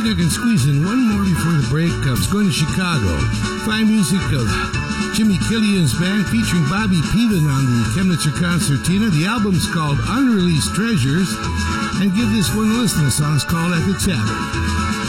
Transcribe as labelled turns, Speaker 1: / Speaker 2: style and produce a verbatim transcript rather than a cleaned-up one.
Speaker 1: think I can squeeze in one more before the break. I was going to Chicago. Fine music of Jimmy Killian's band featuring Bobby Peavin on the Chemnitzer Concertina. The album's called Unreleased Treasures. And give this one a listen. The song's called At the Tavern.